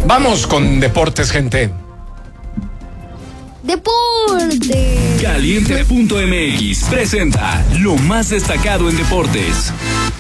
Vamos con deportes, gente. Deportes. Caliente.mx presenta lo más destacado en deportes.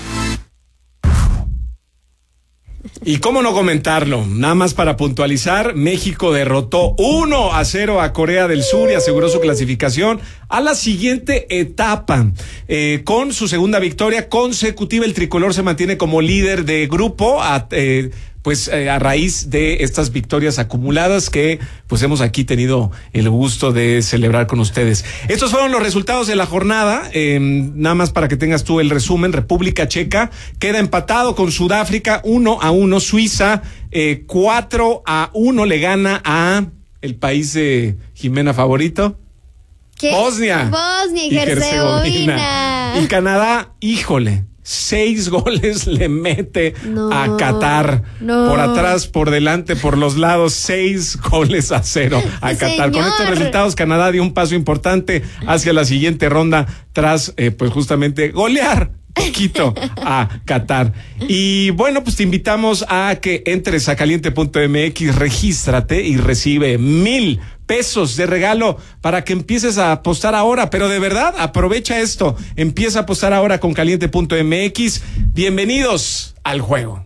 Y cómo no comentarlo, nada más para puntualizar, México derrotó 1-0 a Corea del Sur y aseguró su clasificación a la siguiente etapa. Con su segunda victoria consecutiva, el tricolor se mantiene como líder de grupo a raíz de estas victorias acumuladas que pues hemos aquí tenido el gusto de celebrar con ustedes. Estos fueron los resultados de la jornada, nada más para que tengas tú el resumen. República Checa queda empatado con Sudáfrica 1-1, Suiza 4-1 le gana a el país de Jimena favorito. ¿Qué? Bosnia y Herzegovina. Y Canadá, híjole, 6 goles le mete a Qatar. Por atrás, por delante, por los lados, 6-0 a Qatar. Con estos resultados, Canadá dio un paso importante hacia la siguiente ronda tras, justamente golear poquito a Qatar. Y bueno, pues te invitamos a que entres a caliente.mx, regístrate y recibe 1,000 pesos de regalo para que empieces a apostar ahora, pero de verdad, aprovecha esto, empieza a apostar ahora con caliente.mx. Bienvenidos al juego.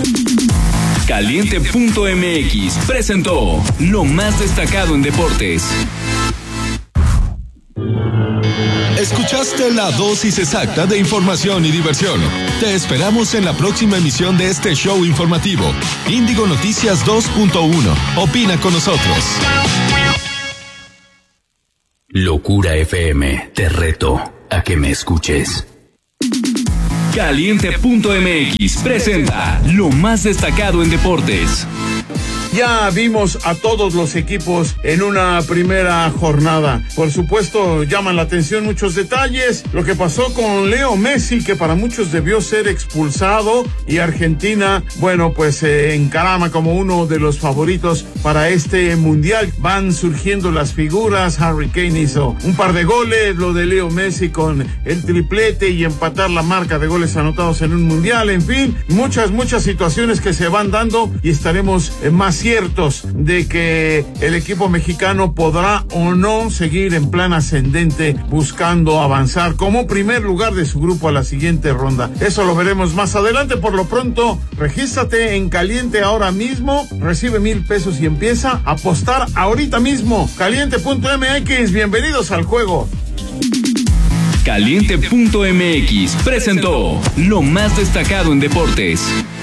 Caliente.mx presentó lo más destacado en deportes. Escuchaste la dosis exacta de información y diversión. Te esperamos en la próxima emisión de este show informativo. Índigo Noticias 2.1. Opina con nosotros. Locura FM, te reto a que me escuches. Caliente.mx presenta lo más destacado en deportes. Ya vimos a todos los equipos en una primera jornada. Por supuesto, llaman la atención muchos detalles. Lo que pasó con Leo Messi, que para muchos debió ser expulsado, y Argentina, bueno, pues se encarama como uno de los favoritos para este mundial. Van surgiendo las figuras. Harry Kane hizo un par de goles, lo de Leo Messi con el triplete y empatar la marca de goles anotados en un mundial. En fin, muchas situaciones que se van dando y estaremos más ciertos de que el equipo mexicano podrá o no seguir en plan ascendente buscando avanzar como primer lugar de su grupo a la siguiente ronda. Eso lo veremos más adelante. Por lo pronto, regístrate en Caliente ahora mismo, recibe 1,000 pesos y empieza a apostar ahorita mismo. Caliente.mx, bienvenidos al juego. Caliente.mx presentó lo más destacado en deportes.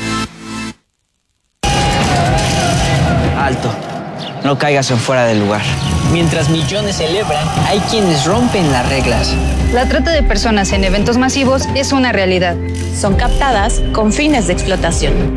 Alto, no caigas en fuera del lugar. Mientras millones celebran, hay quienes rompen las reglas. La trata de personas en eventos masivos es una realidad. Son captadas con fines de explotación.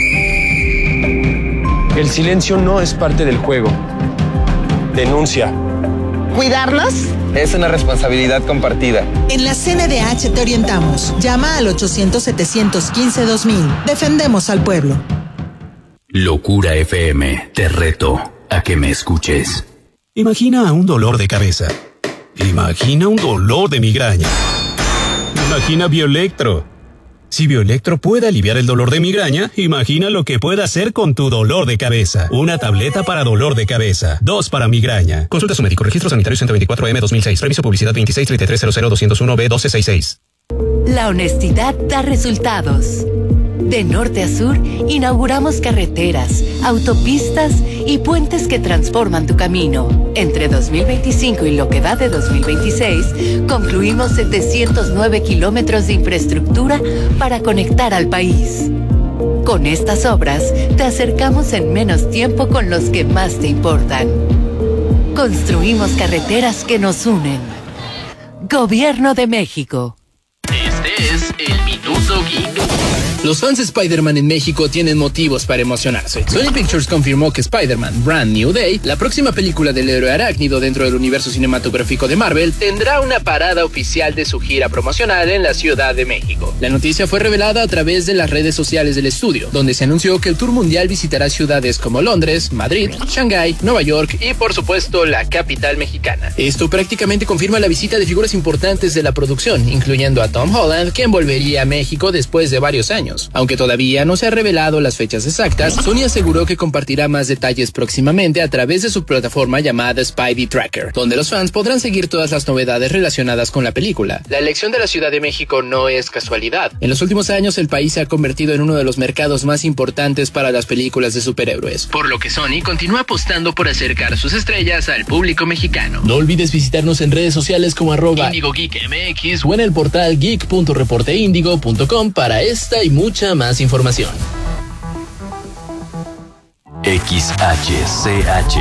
El silencio no es parte del juego. Denuncia. ¿Cuidarnos? Es una responsabilidad compartida. En la CNDH te orientamos. Llama al 800-715-2000. Defendemos al pueblo. Locura FM, te reto a que me escuches. Imagina un dolor de cabeza. Imagina un dolor de migraña. Imagina Bioelectro. Si Bioelectro puede aliviar el dolor de migraña, imagina lo que puede hacer con tu dolor de cabeza. Una tableta para dolor de cabeza, 2 para migraña. Consulta a su médico. Registro sanitario 124M 2006. Reviso publicidad 2633000201B1266. La honestidad da resultados. De norte a sur, inauguramos carreteras, autopistas y puentes que transforman tu camino. Entre 2025 y lo que va de 2026, concluimos 709 kilómetros de infraestructura para conectar al país. Con estas obras, te acercamos en menos tiempo con los que más te importan. Construimos carreteras que nos unen. Gobierno de México. Este es el Minuto Geek. Los fans de Spider-Man en México tienen motivos para emocionarse. Sony Pictures confirmó que Spider-Man Brand New Day, la próxima película del héroe arácnido dentro del universo cinematográfico de Marvel, tendrá una parada oficial de su gira promocional en la Ciudad de México. La noticia fue revelada a través de las redes sociales del estudio, donde se anunció que el tour mundial visitará ciudades como Londres, Madrid, Shanghái, Nueva York y, por supuesto, la capital mexicana. Esto prácticamente confirma la visita de figuras importantes de la producción, incluyendo a Tom Holland, quien volvería a México después de varios años. años. Aunque todavía no se ha revelado las fechas exactas, Sony aseguró que compartirá más detalles próximamente a través de su plataforma llamada Spidey Tracker, donde los fans podrán seguir todas las novedades relacionadas con la película. La elección de la Ciudad de México no es casualidad. En los últimos años el país se ha convertido en uno de los mercados más importantes para las películas de superhéroes, por lo que Sony continúa apostando por acercar sus estrellas al público mexicano. No olvides visitarnos en redes sociales como @IndigoGeekMX o en el portal geek.reporteindigo.com para esta y mucha más información. XHCH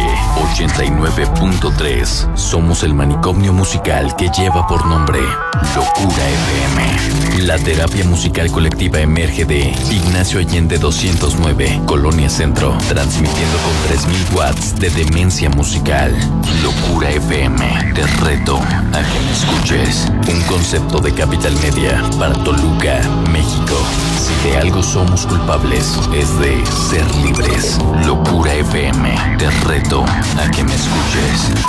89.3. Somos el manicomio musical que lleva por nombre Locura FM. La terapia musical colectiva emerge de Ignacio Allende 209, Colonia Centro, transmitiendo con 3000 watts de demencia musical. Locura FM, te reto a que me escuches. Un concepto de Capital Media para Toluca, México. Si de algo somos culpables, es de ser libres. Locura FM, te reto a que me escuches.